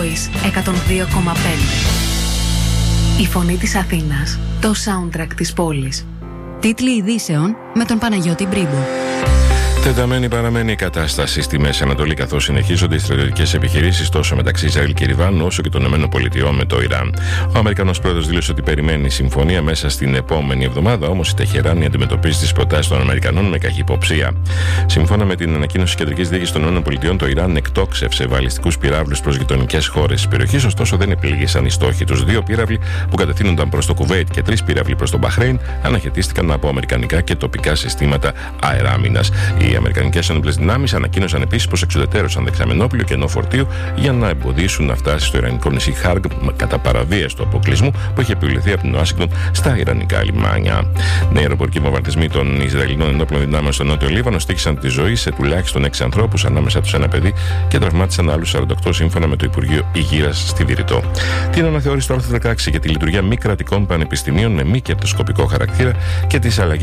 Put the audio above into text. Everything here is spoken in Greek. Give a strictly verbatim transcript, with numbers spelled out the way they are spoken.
Voice εκατόν δύο κόμμα πέντε. Η φωνή της Αθήνας, το soundtrack της πόλης. Τίτλοι ειδήσεων με τον Παναγιώτη Μπρίμπο. Τεταμένη παραμένει η κατάσταση στη Μέση Ανατολή, καθώς συνεχίζονται οι στρατιωτικές επιχειρήσεις τόσο μεταξύ Ισραήλ και Ιράν, όσο και των ΗΠΑ με το Ιράν. Ο Αμερικανός πρόεδρος δήλωσε ότι περιμένει συμφωνία μέσα στην επόμενη εβδομάδα, όμως η Τεχεράνη αντιμετωπίζει τις προτάσεις των Αμερικανών με καχυποψία. Σύμφωνα με την ανακοίνωση της Κεντρικής Διοίκησης των ΗΠΑ, το Ιράν εκτόξευσε βαλιστικούς πυράβλους προς γειτονικές χώρες της περιοχής, ωστόσο δεν επιλήγησαν οι στόχοι τους. Δύο πύραυλοι που κατευθύνονταν προς το Κουβέιτ και τρεις πύραυλοι προς το Μπαχρέιν αναχαιτίστηκαν από αμερικανικά και τοπικά συστήματα αεράμινας. Οι αμερικανικές ένοπλες δυνάμεις ανακοίνωσαν επίσης πως εξουδετερώσαν δεξαμενόπλιο κενό φορτίου για να εμποδίσουν να φτάσει στο ιρανικό νησί Χάργκ κατά παραβίαση του αποκλεισμού που είχε επιβληθεί από την Ουάσιγκτον στα ιρανικά λιμάνια. Νέοι αεροπορικοί βομβαρδισμοί των Ισραηλινών ενόπλων δυνάμεων στο Νότιο Λίβανο στοίχησαν τη ζωή σε τουλάχιστον έξι ανθρώπους, ανάμεσα τους ένα παιδί, και τραυμάτισαν άλλους σαράντα οκτώ, σύμφωνα με το Υπουργείο Υγείας στη Βηρητό. Την αναθεώρηση του άρθρου δεκαέξι για τη λειτουργία μη κρατικών πανεπιστημίων με μη κερδοσκοπικό χαρακτήρα και τις αλλαγές